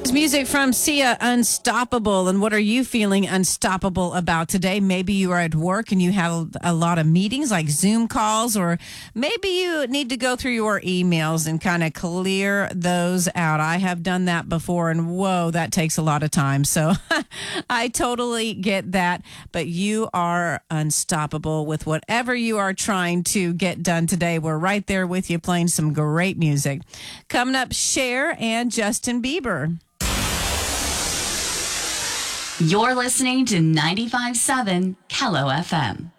Music from Sia, Unstoppable. And what are you feeling unstoppable about today? Maybe you are at work and you have a lot of meetings like Zoom calls, or maybe you need to go through your emails and kind of clear those out. I have done that before, and whoa, that takes a lot of time. So I totally get that. But you are unstoppable with whatever you are trying to get done today. We're right there with you, playing some great music. Coming up, Cher and Justin Bieber. You're listening to 95.7 Kello FM.